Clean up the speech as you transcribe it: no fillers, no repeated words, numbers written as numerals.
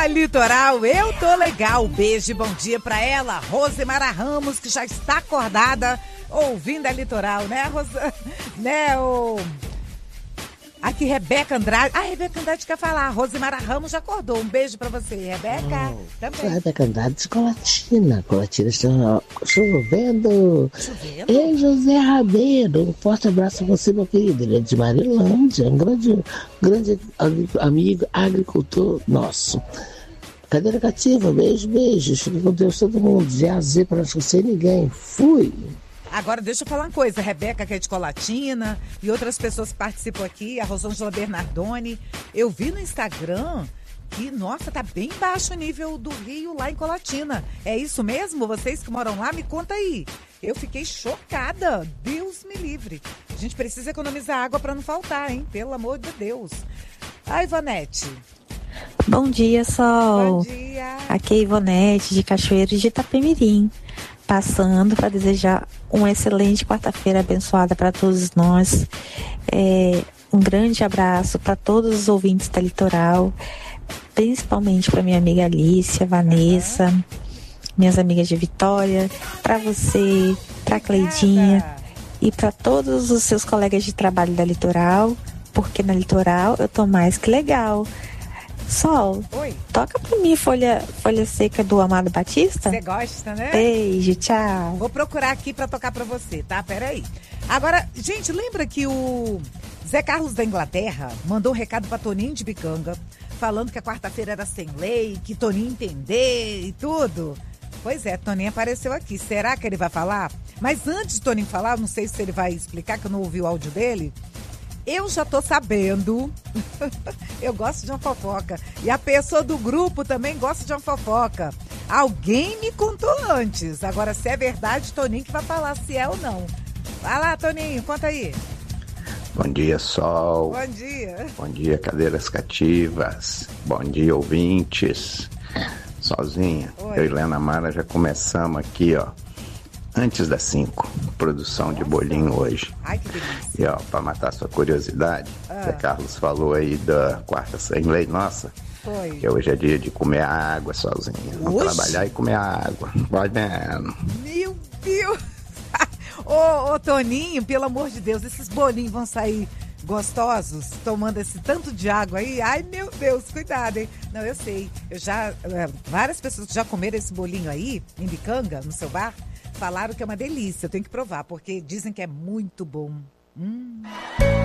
Na Litoral, eu tô legal. Beijo e bom dia pra ela, Rosemara Ramos, que já está acordada ouvindo a Litoral, né, né, Aqui, Rebeca Andrade. Ah, Rebeca Andrade quer falar. Rosemara Ramos já acordou. Um beijo pra você, Rebeca. Também. Rebeca Andrade de Colatina. Colatina está chovendo. Chovendo? Ei, José Rabeiro. Um forte abraço a você, meu querido. Ele é de Marilândia. Um grande amigo, agricultor nosso. Cadeira cativa. Beijos. Fica com Deus todo mundo. De A a Z para não esquecer ninguém. Fui. Agora, deixa eu falar uma coisa. Rebeca, que é de Colatina, e outras pessoas que participam aqui, a Rosângela Bernardoni. Eu vi no Instagram que, nossa, tá bem baixo o nível do rio lá em Colatina. É isso mesmo? Vocês que moram lá, me conta aí. Eu fiquei chocada. Deus me livre. A gente precisa economizar água para não faltar, hein? Pelo amor de Deus. Ai, Ivonete. Bom dia, Sol. Bom dia. Aqui é Ivonete, de Cachoeiro de Itapemirim. Passando para desejar uma excelente quarta-feira abençoada para todos nós. Um grande abraço para todos os ouvintes da Litoral, principalmente para minha amiga Alicia, Vanessa, minhas amigas de Vitória, para você, para Cleidinha e para todos os seus colegas de trabalho da Litoral, porque na Litoral eu tô mais que legal. Sol, Oi. Toca pra mim Folha Seca do Amado Batista. Você gosta, né? Beijo, tchau. Vou procurar aqui pra tocar pra você, tá? Peraí. Agora, gente, lembra que o Zé Carlos da Inglaterra mandou um recado pra Toninho de Bicanga, falando que a quarta-feira era sem lei, que Toninho entender e tudo? Pois é, Toninho apareceu aqui. Será que ele vai falar? Mas antes de Toninho falar, não sei se ele vai explicar, que eu não ouvi o áudio dele. Eu já tô sabendo, eu gosto de uma fofoca, e a pessoa do grupo também gosta de uma fofoca. Alguém me contou antes, agora se é verdade, Toninho que vai falar se é ou não. Vai lá, Toninho, conta aí. Bom dia, Sol. Bom dia. Bom dia, cadeiras cativas. Bom dia, ouvintes. Sozinha, Oi. eu e Helena Mara já começamos aqui, ó. Antes das 5, produção de bolinho hoje. Ai, que delícia. E ó, pra matar sua curiosidade, Zé Carlos falou aí da quarta sem lei, nossa. Foi. Que hoje é dia de comer a água sozinho. Vamos Oxe. trabalhar e comer a água. Vai vendo. Meu Deus. Ô, Toninho, pelo amor de Deus, esses bolinhos vão sair gostosos, tomando esse tanto de água aí. Ai, meu Deus, cuidado, hein? Não, eu sei. Várias pessoas que já comeram esse bolinho aí, em Bicanga, no seu bar, falaram que é uma delícia. Eu tenho que provar, porque dizem que é muito bom.